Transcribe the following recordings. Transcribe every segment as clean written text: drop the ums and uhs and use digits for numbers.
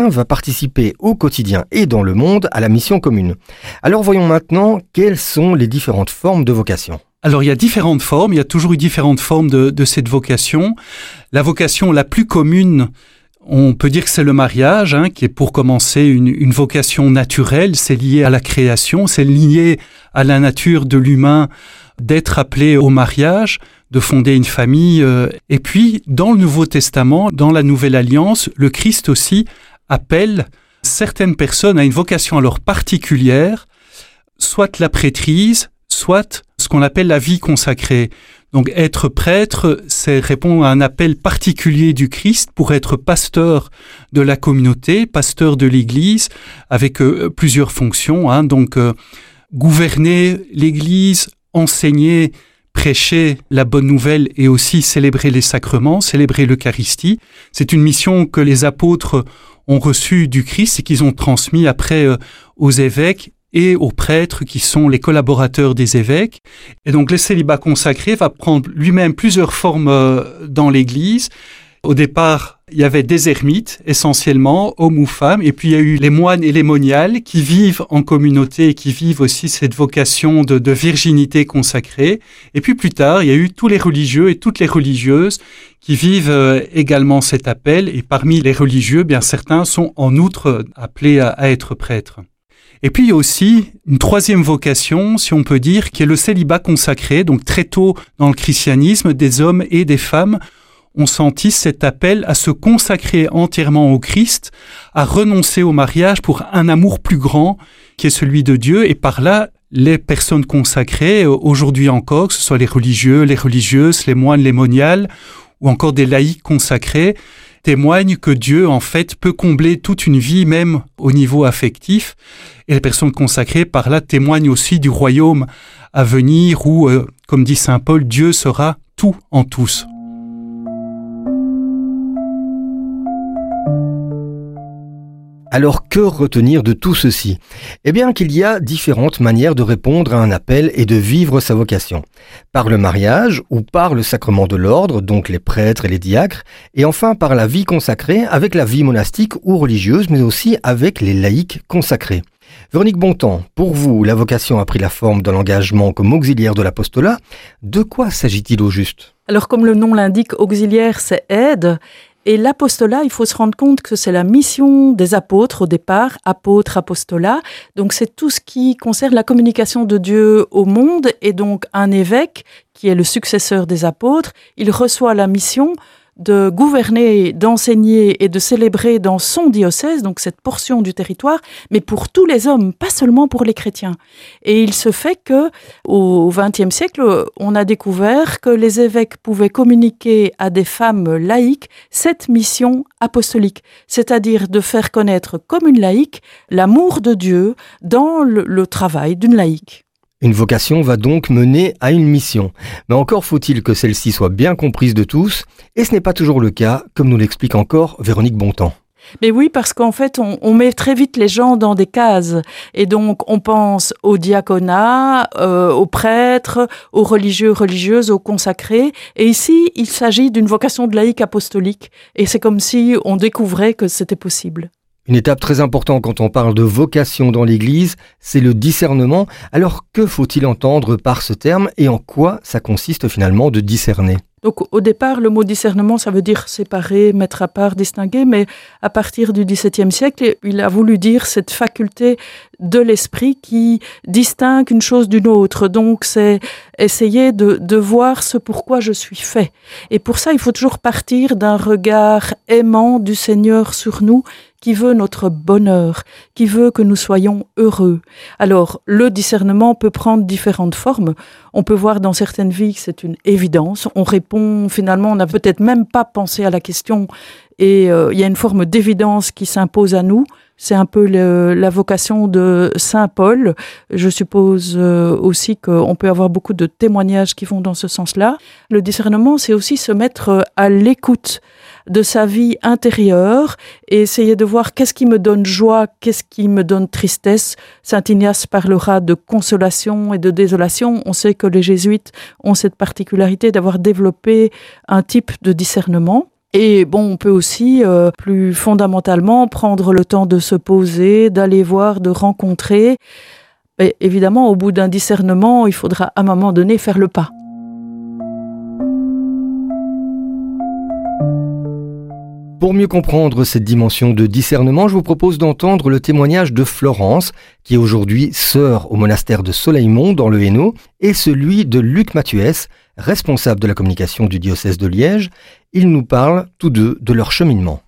va participer au quotidien et dans le monde à la mission commune. Alors voyons maintenant quelles sont les différentes formes de vocation. Alors il y a différentes formes, il y a toujours eu différentes formes de cette vocation. La vocation la plus commune, on peut dire que c'est le mariage, qui est pour commencer une vocation naturelle, c'est lié à la création, c'est lié à la nature de l'humain d'être appelé au mariage, de fonder une famille. Et puis dans le Nouveau Testament, dans la Nouvelle Alliance, le Christ aussi appelle certaines personnes à une vocation alors particulière, soit la prêtrise, soit ce qu'on appelle la vie consacrée. Donc être prêtre, c'est répondre à un appel particulier du Christ pour être pasteur de la communauté, pasteur de l'Église, avec plusieurs fonctions. Donc gouverner l'Église, enseigner, prêcher la bonne nouvelle et aussi célébrer les sacrements, célébrer l'Eucharistie. C'est une mission que les apôtres ont reçue du Christ et qu'ils ont transmis après aux évêques et aux prêtres qui sont les collaborateurs des évêques. Et donc le célibat consacré va prendre lui-même plusieurs formes dans l'Église. Au départ, il y avait des ermites, essentiellement, hommes ou femmes, et puis il y a eu les moines et les moniales qui vivent en communauté et qui vivent aussi cette vocation de virginité consacrée. Et puis plus tard, il y a eu tous les religieux et toutes les religieuses qui vivent également cet appel. Et parmi les religieux, bien certains sont en outre appelés à être prêtres. Et puis il y a aussi une troisième vocation, si on peut dire, qui est le célibat consacré. Donc très tôt dans le christianisme, des hommes et des femmes ont senti cet appel à se consacrer entièrement au Christ, à renoncer au mariage pour un amour plus grand qui est celui de Dieu. Et par là, les personnes consacrées, aujourd'hui encore, que ce soit les religieux, les religieuses, les moines, les moniales, ou encore des laïcs consacrés, témoignent que Dieu, en fait, peut combler toute une vie, même au niveau affectif. Et les personnes consacrées, par là, témoignent aussi du royaume à venir où, comme dit saint Paul, Dieu sera tout en tous. Alors que retenir de tout ceci ? Eh bien qu'il y a différentes manières de répondre à un appel et de vivre sa vocation. Par le mariage ou par le sacrement de l'ordre, donc les prêtres et les diacres, et enfin par la vie consacrée avec la vie monastique ou religieuse, mais aussi avec les laïcs consacrés. Véronique Bontemps, pour vous, la vocation a pris la forme de l'engagement comme auxiliaire de l'apostolat. De quoi s'agit-il au juste ? Alors comme le nom l'indique, auxiliaire, c'est aide. Et l'apostolat, il faut se rendre compte que c'est la mission des apôtres au départ, apôtres, apostolat. Donc c'est tout ce qui concerne la communication de Dieu au monde. Et donc un évêque, qui est le successeur des apôtres, il reçoit la mission de gouverner, d'enseigner et de célébrer dans son diocèse, donc cette portion du territoire, mais pour tous les hommes, pas seulement pour les chrétiens. Et il se fait que, au XXe siècle, on a découvert que les évêques pouvaient communiquer à des femmes laïques cette mission apostolique, c'est-à-dire de faire connaître comme une laïque l'amour de Dieu dans le travail d'une laïque. Une vocation va donc mener à une mission. Mais encore faut-il que celle-ci soit bien comprise de tous, et ce n'est pas toujours le cas, comme nous l'explique encore Véronique Bontemps. Mais oui, parce qu'en fait, on met très vite les gens dans des cases. Et donc, on pense au diaconat, aux prêtres, aux religieux, religieuses, aux consacrés. Et ici, il s'agit d'une vocation de laïque apostolique. Et c'est comme si on découvrait que c'était possible. Une étape très importante quand on parle de vocation dans l'Église, c'est le discernement. Alors que faut-il entendre par ce terme et en quoi ça consiste finalement de discerner ? Donc au départ, le mot discernement, ça veut dire séparer, mettre à part, distinguer, mais à partir du XVIIe siècle, il a voulu dire cette faculté de l'esprit qui distingue une chose d'une autre. Donc c'est essayer de voir ce pourquoi je suis fait. Et pour ça, il faut toujours partir d'un regard aimant du Seigneur sur nous, qui veut notre bonheur, qui veut que nous soyons heureux. Alors, le discernement peut prendre différentes formes. On peut voir dans certaines vies que c'est une évidence. On répond, finalement, on n'a peut-être même pas pensé à la question et il y a une forme d'évidence qui s'impose à nous. C'est un peu la vocation de Saint Paul. Je suppose aussi qu'on peut avoir beaucoup de témoignages qui vont dans ce sens-là. Le discernement, c'est aussi se mettre à l'écoute de sa vie intérieure et essayer de voir qu'est-ce qui me donne joie, qu'est-ce qui me donne tristesse. Saint Ignace parlera de consolation et de désolation. On sait que les jésuites ont cette particularité d'avoir développé un type de discernement. Et bon, on peut aussi, plus fondamentalement, prendre le temps de se poser, d'aller voir, de rencontrer. Et évidemment, au bout d'un discernement, il faudra à un moment donné faire le pas. Pour mieux comprendre cette dimension de discernement, je vous propose d'entendre le témoignage de Florence, qui est aujourd'hui sœur au monastère de Soleilmont dans le Hainaut, et celui de Luc Mathuès, responsable de la communication du diocèse de Liège. Ils nous parlent tous deux de leur cheminement.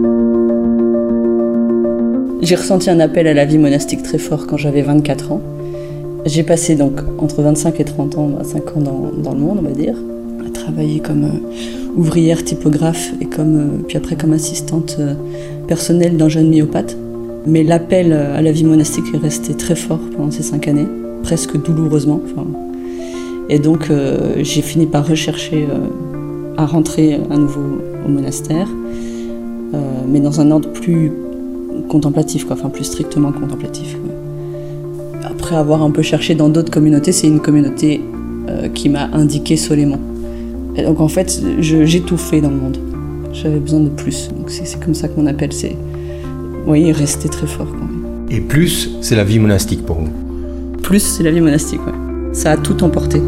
J'ai ressenti un appel à la vie monastique très fort quand j'avais 24 ans. J'ai passé donc entre 25 et 30 ans, 5 ans dans le monde, on va dire, à travailler comme ouvrière typographe et puis après comme assistante personnelle d'un jeune myopathe. Mais l'appel à la vie monastique est resté très fort pendant ces 5 années, presque douloureusement. Et donc j'ai fini par rechercher à rentrer à nouveau au monastère, mais dans un ordre plus contemplatif, plus strictement contemplatif. Après avoir un peu cherché dans d'autres communautés, c'est une communauté qui m'a indiqué Soleilmont. Et donc en fait, j'ai tout fait dans le monde. J'avais besoin de plus. Donc c'est comme ça que mon appel, c'est rester très fort quand même. Et plus, c'est la vie monastique pour vous? Plus, c'est la vie monastique, ouais. Ça a tout emporté.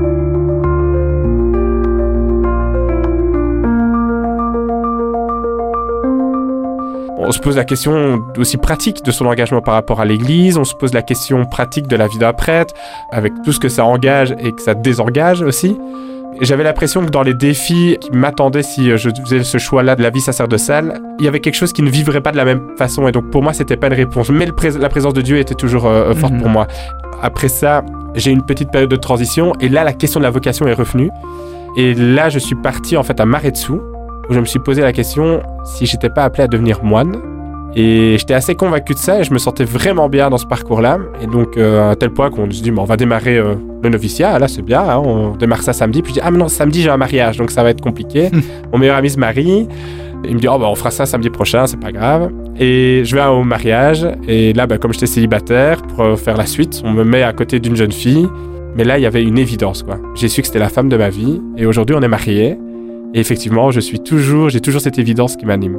On se pose la question aussi pratique de son engagement par rapport à l'Église, on se pose la question pratique de la vie d'un prêtre, avec tout ce que ça engage et que ça désengage aussi. Et j'avais l'impression que dans les défis qui m'attendaient si je faisais ce choix-là de la vie sacerdotale, il y avait quelque chose qui ne vivrait pas de la même façon. Et donc pour moi, c'était pas une réponse. Mais la présence de Dieu était toujours forte pour moi. Après ça, j'ai eu une petite période de transition. Et là, la question de la vocation est revenue. Et là, je suis parti en fait à Maretsu, où je me suis posé la question si j'étais pas appelé à devenir moine. Et j'étais assez convaincu de ça et je me sentais vraiment bien dans ce parcours-là. Et donc, à un tel point qu'on se dit, on va démarrer le noviciat. Là, c'est bien, on démarre ça samedi. Puis je dis, mais non, samedi, j'ai un mariage, donc ça va être compliqué. Mon meilleur ami se marie. Il me dit, on fera ça samedi prochain, c'est pas grave. Et je vais au mariage. Et là, comme j'étais célibataire, pour faire la suite, on me met à côté d'une jeune fille. Mais là, il y avait une évidence, quoi. J'ai su que c'était la femme de ma vie. Et aujourd'hui, on est mariés. Et effectivement, j'ai toujours cette évidence qui m'anime.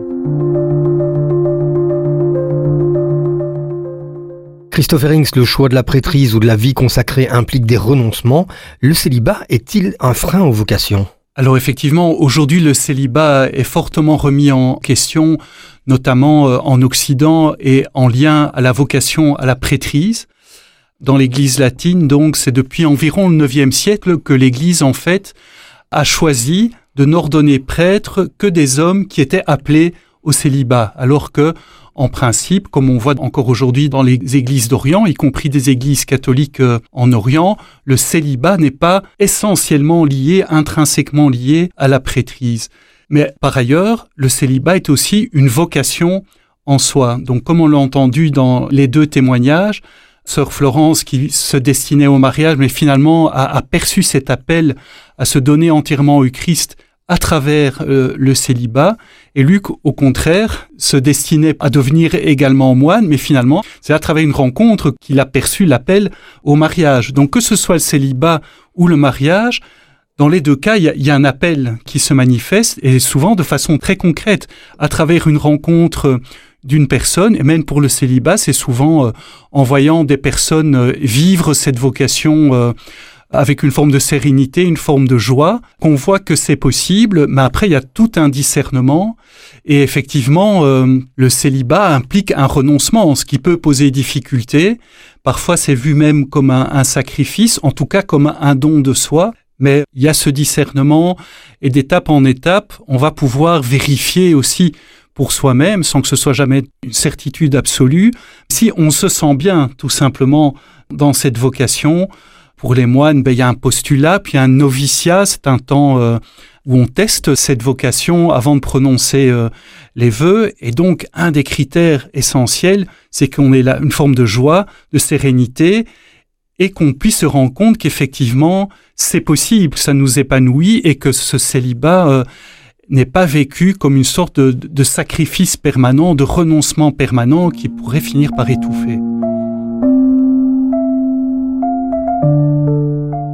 Christophe Herrings, le choix de la prêtrise ou de la vie consacrée implique des renoncements. Le célibat est-il un frein aux vocations ? Alors effectivement, aujourd'hui, le célibat est fortement remis en question, notamment en Occident et en lien à la vocation à la prêtrise. Dans l'Église latine, donc, c'est depuis environ le IXe siècle que l'Église, en fait, a choisi de n'ordonner prêtres que des hommes qui étaient appelés au célibat, alors que, en principe, comme on voit encore aujourd'hui dans les églises d'Orient, y compris des églises catholiques en Orient, le célibat n'est pas essentiellement lié, intrinsèquement lié à la prêtrise. Mais par ailleurs, le célibat est aussi une vocation en soi. Donc, comme on l'a entendu dans les deux témoignages, Sœur Florence, qui se destinait au mariage, mais finalement a perçu cet appel à se donner entièrement au Christ à travers le célibat. Et Luc, au contraire, se destinait à devenir également moine, mais finalement, c'est à travers une rencontre qu'il a perçu l'appel au mariage. Donc, que ce soit le célibat ou le mariage, dans les deux cas, il y a un appel qui se manifeste, et souvent de façon très concrète, à travers une rencontre d'une personne, et même pour le célibat, c'est souvent en voyant des personnes vivre cette vocation avec une forme de sérénité, une forme de joie, qu'on voit que c'est possible, mais après il y a tout un discernement, et effectivement le célibat implique un renoncement, ce qui peut poser difficulté. Parfois c'est vu même comme un sacrifice, en tout cas comme un don de soi, mais il y a ce discernement, et d'étape en étape, on va pouvoir vérifier aussi pour soi-même, sans que ce soit jamais une certitude absolue, si on se sent bien tout simplement dans cette vocation. Pour les moines, il y a un postulat, puis un noviciat, c'est un temps où on teste cette vocation avant de prononcer les vœux. Et donc, un des critères essentiels, c'est qu'on ait là une forme de joie, de sérénité, et qu'on puisse se rendre compte qu'effectivement, c'est possible, ça nous épanouit, et que ce célibat n'est pas vécu comme une sorte de sacrifice permanent, de renoncement permanent qui pourrait finir par étouffer.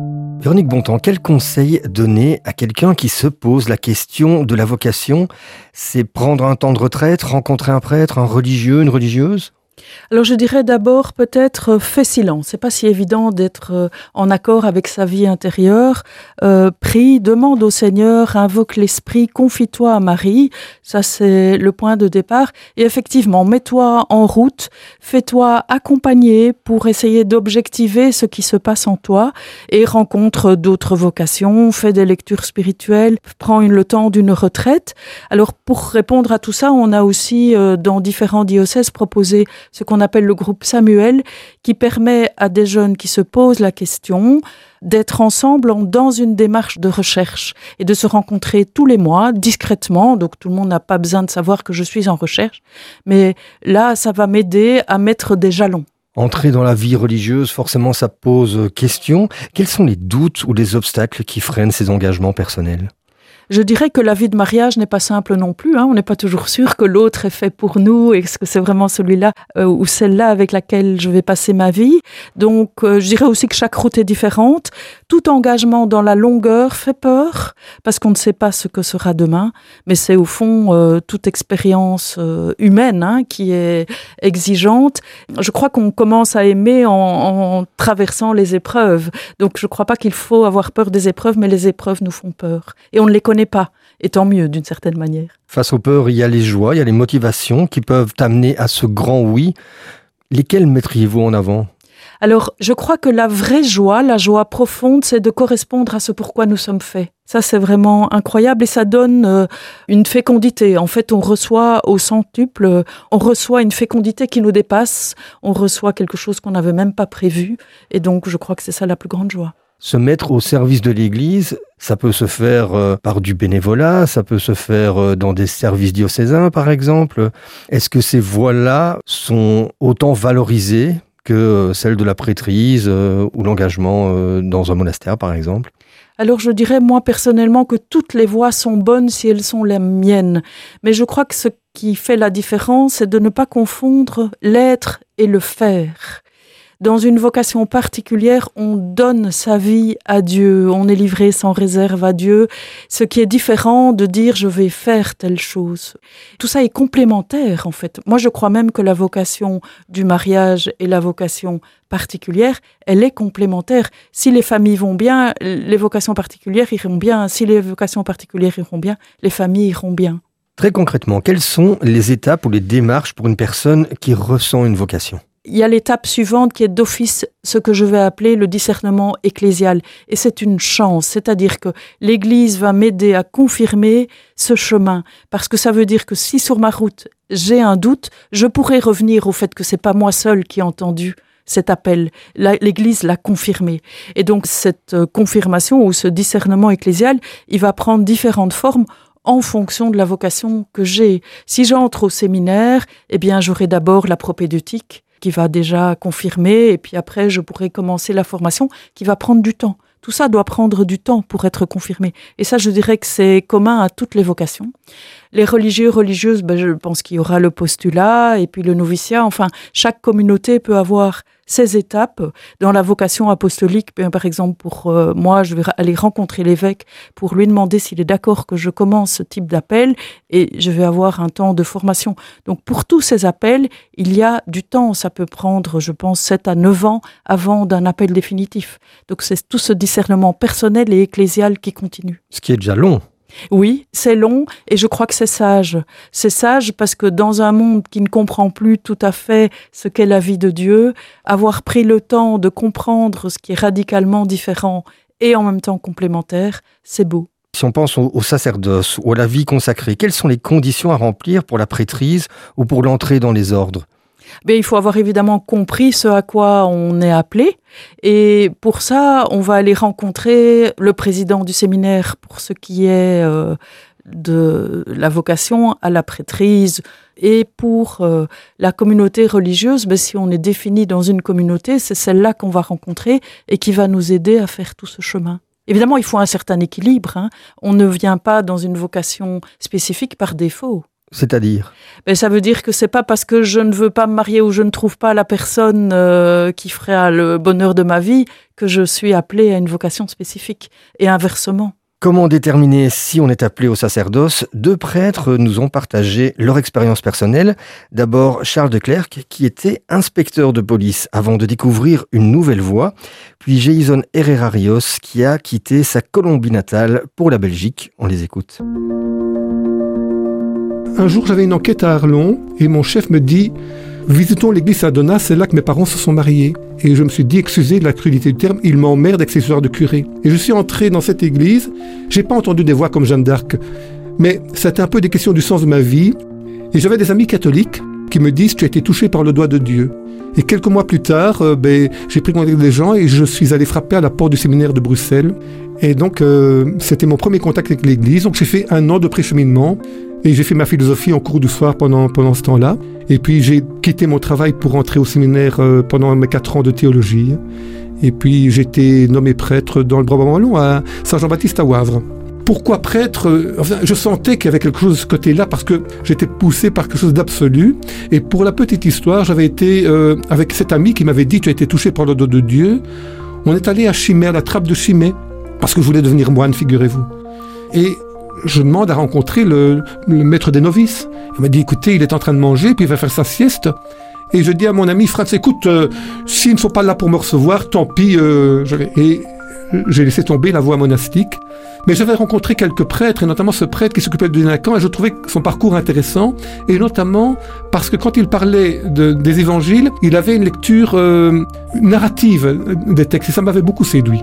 Véronique Bontemps, quel conseil donner à quelqu'un qui se pose la question de la vocation? C'est prendre un temps de retraite, rencontrer un prêtre, un religieux, une religieuse? Alors je dirais d'abord peut-être fais silence. C'est pas si évident d'être en accord avec sa vie intérieure. Prie, demande au Seigneur, invoque l'Esprit, confie-toi à Marie. Ça c'est le point de départ. Et effectivement, mets-toi en route, fais-toi accompagner pour essayer d'objectiver ce qui se passe en toi et rencontre d'autres vocations, fais des lectures spirituelles, prends le temps d'une retraite. Alors pour répondre à tout ça, on a aussi dans différents diocèses proposé ce qu'on appelle le groupe Samuel, qui permet à des jeunes qui se posent la question d'être ensemble dans une démarche de recherche et de se rencontrer tous les mois, discrètement. Donc tout le monde n'a pas besoin de savoir que je suis en recherche. Mais là, ça va m'aider à mettre des jalons. Entrer dans la vie religieuse, forcément, ça pose question. Quels sont les doutes ou les obstacles qui freinent ces engagements personnels ? Je dirais que la vie de mariage n'est pas simple non plus. On n'est pas toujours sûr que l'autre est fait pour nous et que c'est vraiment celui-là ou celle-là avec laquelle je vais passer ma vie. Donc, je dirais aussi que chaque route est différente. Tout engagement dans la longueur fait peur parce qu'on ne sait pas ce que sera demain. Mais c'est au fond toute expérience humaine qui est exigeante. Je crois qu'on commence à aimer en traversant les épreuves. Donc, je ne crois pas qu'il faut avoir peur des épreuves, mais les épreuves nous font peur. Et on ne les connaît pas, et tant mieux d'une certaine manière. Face aux peurs, il y a les joies, il y a les motivations qui peuvent t'amener à ce grand oui. Lesquelles mettriez-vous en avant ? Alors, je crois que la vraie joie, la joie profonde, c'est de correspondre à ce pourquoi nous sommes faits. Ça, c'est vraiment incroyable et ça donne une fécondité. En fait, on reçoit au centuple, on reçoit une fécondité qui nous dépasse, on reçoit quelque chose qu'on n'avait même pas prévu. Et donc, je crois que c'est ça la plus grande joie. Se mettre au service de l'Église, ça peut se faire par du bénévolat, ça peut se faire dans des services diocésains, par exemple. Est-ce que ces voies-là sont autant valorisées que celles de la prêtrise ou l'engagement dans un monastère, par exemple ? Alors je dirais moi personnellement que toutes les voies sont bonnes si elles sont les miennes. Mais je crois que ce qui fait la différence, c'est de ne pas confondre l'être et le faire. Dans une vocation particulière, on donne sa vie à Dieu, on est livré sans réserve à Dieu, ce qui est différent de dire je vais faire telle chose. Tout ça est complémentaire en fait. Moi je crois même que la vocation du mariage et la vocation particulière, elle est complémentaire. Si les familles vont bien, les vocations particulières iront bien. Si les vocations particulières iront bien, les familles iront bien. Très concrètement, quelles sont les étapes ou les démarches pour une personne qui ressent une vocation ? Il y a l'étape suivante qui est d'office ce que je vais appeler le discernement ecclésial. Et c'est une chance, c'est-à-dire que l'Église va m'aider à confirmer ce chemin. Parce que ça veut dire que si sur ma route, j'ai un doute, je pourrais revenir au fait que c'est pas moi seul qui ai entendu cet appel. L'Église l'a confirmé. Et donc cette confirmation ou ce discernement ecclésial, il va prendre différentes formes en fonction de la vocation que j'ai. Si j'entre au séminaire, eh bien j'aurai d'abord la propédeutique, qui va déjà confirmer, et puis après, je pourrai commencer la formation qui va prendre du temps. Tout ça doit prendre du temps pour être confirmé. Et ça, je dirais que c'est commun à toutes les vocations. Les religieux, religieuses, je pense qu'il y aura le postulat et puis le noviciat. Enfin, chaque communauté peut avoir ces étapes. Dans la vocation apostolique, par exemple, pour moi, je vais aller rencontrer l'évêque pour lui demander s'il est d'accord que je commence ce type d'appel et je vais avoir un temps de formation. Donc, pour tous ces appels, il y a du temps. Ça peut prendre, je pense, 7 à 9 ans avant d'un appel définitif. Donc, c'est tout ce discernement personnel et ecclésial qui continue. Ce qui est déjà long. Oui, c'est long et je crois que c'est sage. C'est sage parce que dans un monde qui ne comprend plus tout à fait ce qu'est la vie de Dieu, avoir pris le temps de comprendre ce qui est radicalement différent et en même temps complémentaire, c'est beau. Si on pense au sacerdoce ou à la vie consacrée, quelles sont les conditions à remplir pour la prêtrise ou pour l'entrée dans les ordres ? Il faut avoir évidemment compris ce à quoi on est appelé. Et pour ça, on va aller rencontrer le président du séminaire pour ce qui est de la vocation à la prêtrise. Et pour la communauté religieuse, si on est défini dans une communauté, c'est celle-là qu'on va rencontrer et qui va nous aider à faire tout ce chemin. Évidemment, il faut un certain équilibre. On ne vient pas dans une vocation spécifique par défaut. C'est-à-dire ? Ça veut dire que c'est pas parce que je ne veux pas me marier ou je ne trouve pas la personne qui fera le bonheur de ma vie que je suis appelée à une vocation spécifique, et inversement. Comment déterminer si on est appelé au sacerdoce ? 2 prêtres nous ont partagé leur expérience personnelle. D'abord, Charles de Clercq, qui était inspecteur de police avant de découvrir une nouvelle voie. Puis Jason Herrera Rios, qui a quitté sa Colombie natale pour la Belgique. On les écoute. Un jour, j'avais une enquête à Arlon et mon chef me dit « Visitons l'église Saint-Donat, c'est là que mes parents se sont mariés. » Et je me suis dit, excusez de la crudité du terme, il m'emmerde avec ses histoires de curé. Et je suis entré dans cette église, j'ai pas entendu des voix comme Jeanne d'Arc, mais c'était un peu des questions du sens de ma vie. Et j'avais des amis catholiques qui me disent « Tu as été touché par le doigt de Dieu ». Et quelques mois plus tard, j'ai pris contact avec des gens et je suis allé frapper à la porte du séminaire de Bruxelles. Et donc, c'était mon premier contact avec l'église. Donc, j'ai fait 1 an de précheminement. Et j'ai fait ma philosophie en cours du soir pendant ce temps-là. Et puis j'ai quitté mon travail pour entrer au séminaire pendant mes 4 ans de théologie. Et puis j'ai été nommé prêtre dans le Brabant wallon à Saint-Jean-Baptiste à Wavre. Pourquoi prêtre ? Je sentais qu'il y avait quelque chose de ce côté-là parce que j'étais poussé par quelque chose d'absolu. Et pour la petite histoire, j'avais été avec cet ami qui m'avait dit « Tu as été touché par le doigt de Dieu ». On est allé à Chimay, à la trappe de Chimay, parce que je voulais devenir moine, figurez-vous. Et je demande à rencontrer le maître des novices. Il m'a dit, écoutez, il est en train de manger, puis il va faire sa sieste. Et je dis à mon ami Franz, écoute, s'ils ne sont pas là pour me recevoir, tant pis. Et j'ai laissé tomber la voie monastique. Mais j'avais rencontré quelques prêtres, et notamment ce prêtre qui s'occupait de délinquants, et je trouvais son parcours intéressant, et notamment parce que quand il parlait des évangiles, il avait une lecture narrative des textes, et ça m'avait beaucoup séduit.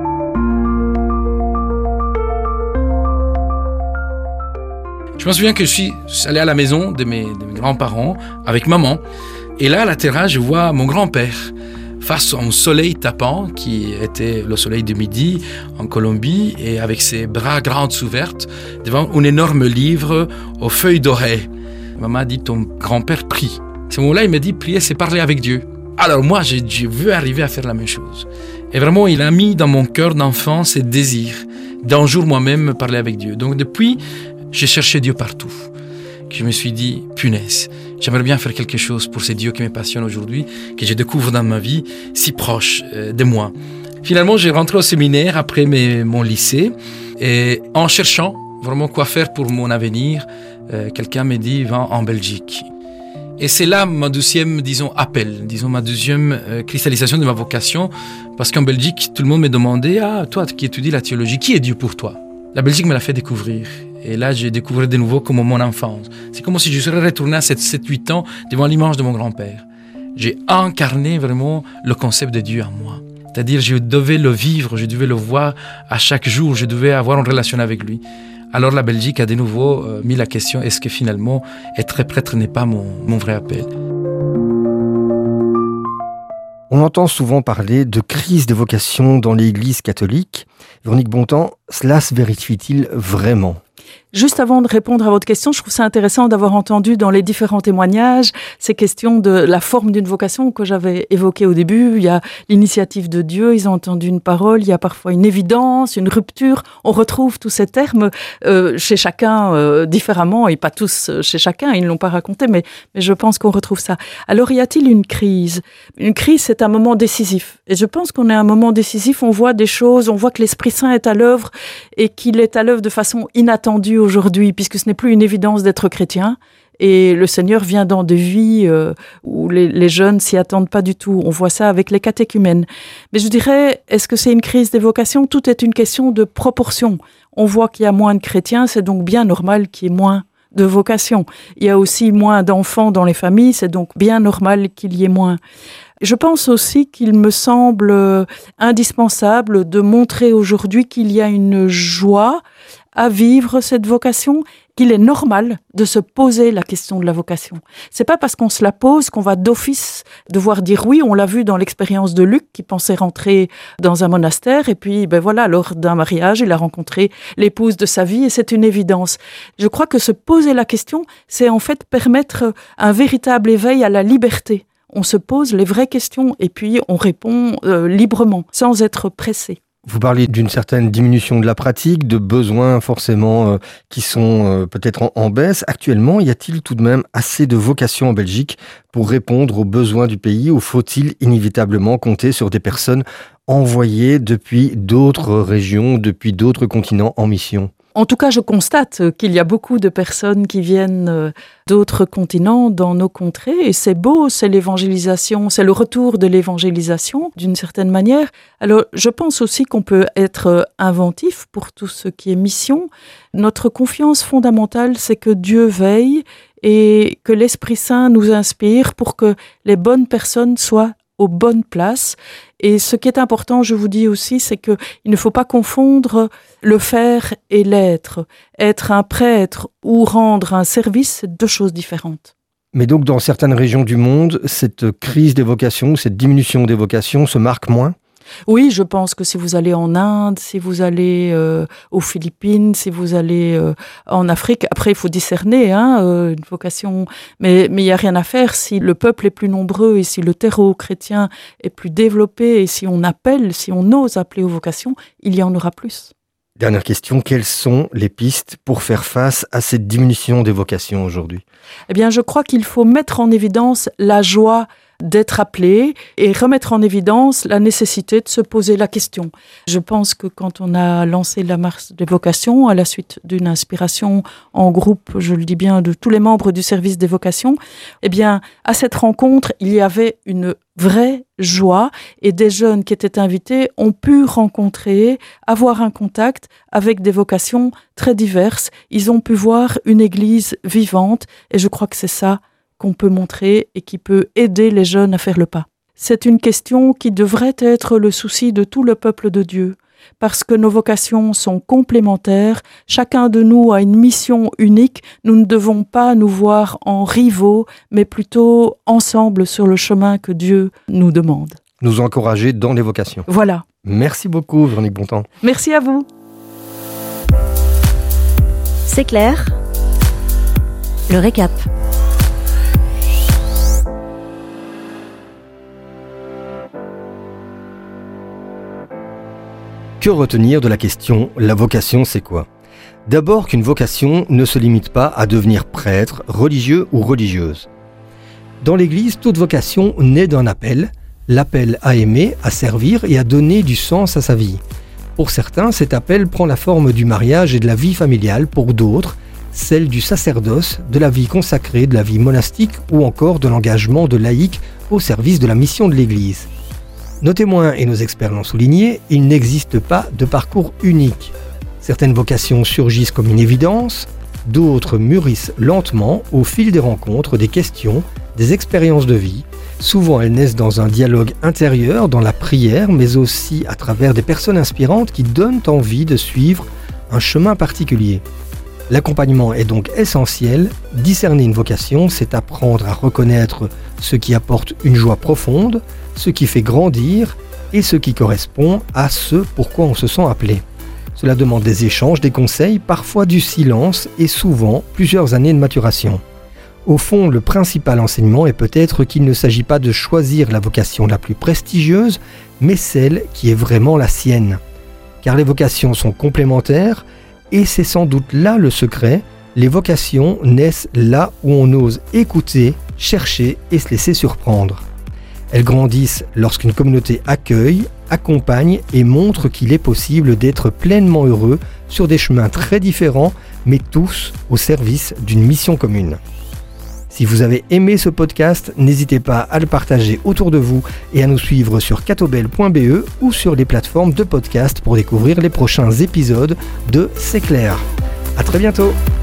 Je me souviens que je suis allé à la maison de mes grands-parents avec maman. Et là, à la terrasse, je vois mon grand-père face au soleil tapant, qui était le soleil de midi en Colombie, et avec ses bras grands ouverts devant un énorme livre aux feuilles dorées. Maman a dit, ton grand-père prie. À ce moment-là, il m'a dit, prier, c'est parler avec Dieu. Alors moi, je veux arriver à faire la même chose. Et vraiment, il a mis dans mon cœur d'enfant ce désir d'un jour moi-même parler avec Dieu. Donc depuis, j'ai cherché Dieu partout. Je me suis dit, punaise, j'aimerais bien faire quelque chose pour ces dieux qui me passionnent aujourd'hui, que je découvre dans ma vie, si proche de moi. Finalement, j'ai rentré au séminaire après mon lycée, et en cherchant vraiment quoi faire pour mon avenir, quelqu'un m'a dit, va en Belgique. Et c'est là ma deuxième, ma deuxième cristallisation de ma vocation, parce qu'en Belgique, tout le monde me demandait, ah, toi qui étudies la théologie, qui est Dieu pour toi ? La Belgique me l'a fait découvrir. Et là, j'ai découvert de nouveau comme mon enfance. C'est comme si je serais retourné à 7-8 ans devant l'image de mon grand-père. J'ai incarné vraiment le concept de Dieu en moi. C'est-à-dire, je devais le vivre, je devais le voir à chaque jour, je devais avoir une relation avec lui. Alors la Belgique a de nouveau mis la question, est-ce que finalement, être prêtre n'est pas mon vrai appel ? On entend souvent parler de crise de vocation dans l'Église catholique. Véronique Bontemps, cela se vérifie-t-il vraiment ? Juste avant de répondre à votre question, je trouve ça intéressant d'avoir entendu dans les différents témoignages ces questions de la forme d'une vocation que j'avais évoquées au début. Il y a l'initiative de Dieu, ils ont entendu une parole, il y a parfois une évidence, une rupture. On retrouve tous ces termes chez chacun différemment, et pas tous chez chacun, ils ne l'ont pas raconté, mais je pense qu'on retrouve ça. Alors, y a-t-il une crise ? Une crise, c'est un moment décisif. Et je pense qu'on est à un moment décisif, on voit des choses, on voit que l'Esprit Saint est à l'œuvre et qu'il est à l'œuvre de façon inattendue aujourd'hui, puisque ce n'est plus une évidence d'être chrétien. Et le Seigneur vient dans des vies où les jeunes s'y attendent pas du tout. On voit ça avec les catéchumènes. Mais je dirais, est-ce que c'est une crise des vocations ? Tout est une question de proportion. On voit qu'il y a moins de chrétiens, c'est donc bien normal qu'il y ait moins de vocations. Il y a aussi moins d'enfants dans les familles, c'est donc bien normal qu'il y ait moins. Je pense aussi qu'il me semble indispensable de montrer aujourd'hui qu'il y a une joie à vivre cette vocation, qu'il est normal de se poser la question de la vocation. C'est pas parce qu'on se la pose qu'on va d'office devoir dire oui. On l'a vu dans l'expérience de Luc qui pensait rentrer dans un monastère et puis voilà, lors d'un mariage, il a rencontré l'épouse de sa vie et c'est une évidence. Je crois que se poser la question, c'est en fait permettre un véritable éveil à la liberté. On se pose les vraies questions et puis on répond librement, sans être pressé. Vous parlez d'une certaine diminution de la pratique, de besoins forcément qui sont peut-être en baisse. Actuellement, y a-t-il tout de même assez de vocations en Belgique pour répondre aux besoins du pays, ou faut-il inévitablement compter sur des personnes envoyées depuis d'autres régions, depuis d'autres continents en mission ? En tout cas, je constate qu'il y a beaucoup de personnes qui viennent d'autres continents dans nos contrées, et c'est beau, c'est l'évangélisation, c'est le retour de l'évangélisation d'une certaine manière. Alors, je pense aussi qu'on peut être inventif pour tout ce qui est mission. Notre confiance fondamentale, c'est que Dieu veille et que l'Esprit Saint nous inspire pour que les bonnes personnes soient aux bonnes places. Et ce qui est important, je vous dis aussi, c'est qu'il ne faut pas confondre le faire et l'être. Être un prêtre ou rendre un service, c'est deux choses différentes. Mais donc, dans certaines régions du monde, cette crise des vocations, cette diminution des vocations se marque moins ? Oui, je pense que si vous allez en Inde, si vous allez aux Philippines, si vous allez en Afrique, après il faut discerner une vocation, mais il n'y a rien à faire si le peuple est plus nombreux et si le terreau chrétien est plus développé et si on appelle, si on ose appeler aux vocations, il y en aura plus. Dernière question, quelles sont les pistes pour faire face à cette diminution des vocations aujourd'hui ? Eh bien, je crois qu'il faut mettre en évidence la joie d'être appelé et remettre en évidence la nécessité de se poser la question. Je pense que quand on a lancé la marche des vocations, à la suite d'une inspiration en groupe, je le dis bien, de tous les membres du service des vocations, eh bien, à cette rencontre, il y avait une vraie joie et des jeunes qui étaient invités ont pu rencontrer, avoir un contact avec des vocations très diverses. Ils ont pu voir une église vivante et je crois que c'est ça qu'on peut montrer et qui peut aider les jeunes à faire le pas. C'est une question qui devrait être le souci de tout le peuple de Dieu, parce que nos vocations sont complémentaires, chacun de nous a une mission unique, nous ne devons pas nous voir en rivaux, mais plutôt ensemble sur le chemin que Dieu nous demande. Nous encourager dans les vocations. Voilà. Merci beaucoup, Véronique Bontemps. Merci à vous. C'est clair. Le récap. Que retenir de la question « la vocation, c'est quoi ?» D'abord qu'une vocation ne se limite pas à devenir prêtre, religieux ou religieuse. Dans l'Église, toute vocation naît d'un appel, l'appel à aimer, à servir et à donner du sens à sa vie. Pour certains, cet appel prend la forme du mariage et de la vie familiale, pour d'autres, celle du sacerdoce, de la vie consacrée, de la vie monastique ou encore de l'engagement de laïcs au service de la mission de l'Église. Nos témoins et nos experts l'ont souligné, il n'existe pas de parcours unique. Certaines vocations surgissent comme une évidence, d'autres mûrissent lentement au fil des rencontres, des questions, des expériences de vie. Souvent elles naissent dans un dialogue intérieur, dans la prière, mais aussi à travers des personnes inspirantes qui donnent envie de suivre un chemin particulier. L'accompagnement est donc essentiel. Discerner une vocation, c'est apprendre à reconnaître ce qui apporte une joie profonde, ce qui fait grandir et ce qui correspond à ce pourquoi on se sent appelé. Cela demande des échanges, des conseils, parfois du silence et souvent plusieurs années de maturation. Au fond, le principal enseignement est peut-être qu'il ne s'agit pas de choisir la vocation la plus prestigieuse, mais celle qui est vraiment la sienne. Car les vocations sont complémentaires et c'est sans doute là le secret. Les vocations naissent là où on ose écouter, chercher et se laisser surprendre. Elles grandissent lorsqu'une communauté accueille, accompagne et montre qu'il est possible d'être pleinement heureux sur des chemins très différents, mais tous au service d'une mission commune. Si vous avez aimé ce podcast, n'hésitez pas à le partager autour de vous et à nous suivre sur catobel.be ou sur les plateformes de podcast pour découvrir les prochains épisodes de C'est clair. À très bientôt.